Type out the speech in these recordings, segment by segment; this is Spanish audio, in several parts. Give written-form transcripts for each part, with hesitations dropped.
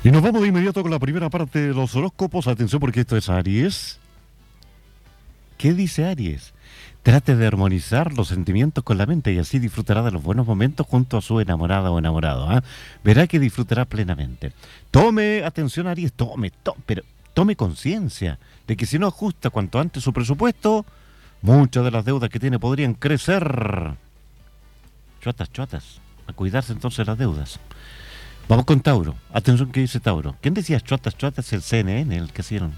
Y nos vamos de inmediato con la primera parte de los horóscopos. Atención porque esto es Aries. ¿Qué dice Aries? Trate de armonizar los sentimientos con la mente y así disfrutará de los buenos momentos junto a su enamorada o enamorado. Verá que disfrutará plenamente. Tome, atención Aries, pero tome conciencia de que si no ajusta cuanto antes su presupuesto, muchas de las deudas que tiene podrían crecer. Chotas, a cuidarse entonces las deudas. Vamos con Tauro. Atención, ¿qué dice Tauro? ¿Quién decía chotas? El CNN, el que hicieron.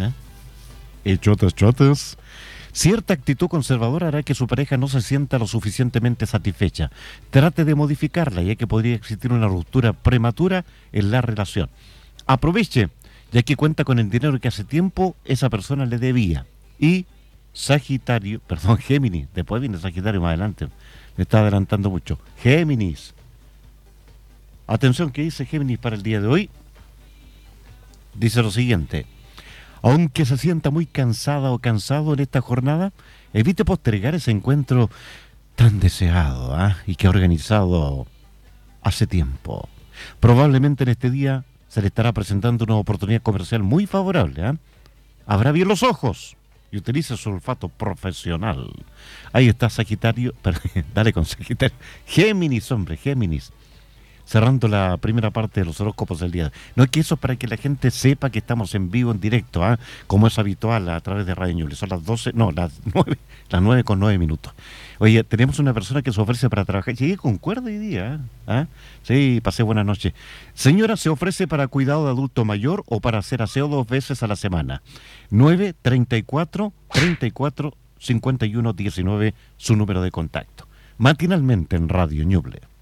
Chotas. Cierta actitud conservadora hará que su pareja no se sienta lo suficientemente satisfecha. Trate de modificarla, ya que podría existir una ruptura prematura en la relación. Aproveche, ya que cuenta con el dinero que hace tiempo esa persona le debía. Y Géminis. Después viene Sagitario más adelante. Me está adelantando mucho. Géminis. Atención, ¿qué dice Géminis para el día de hoy? Dice lo siguiente. Aunque se sienta muy cansada o cansado en esta jornada, evite postergar ese encuentro tan deseado y que ha organizado hace tiempo. Probablemente en este día se le estará presentando una oportunidad comercial muy favorable. Abra bien los ojos y utilice su olfato profesional. Ahí está Sagitario, dale con Sagitario. Géminis, hombre, Géminis. Cerrando la primera parte de los horóscopos del día. No es que eso es para que la gente sepa que estamos en vivo, en directo, como es habitual a través de Radio Ñuble. Son las 9 con 9 minutos. Oye, tenemos una persona que se ofrece para trabajar. Llegué con cuerda hoy día. Sí, pasé buena noche. Señora, se ofrece para cuidado de adulto mayor o para hacer aseo 2 veces a la semana. 934-34-51-19, su número de contacto. Matinalmente en Radio Ñuble.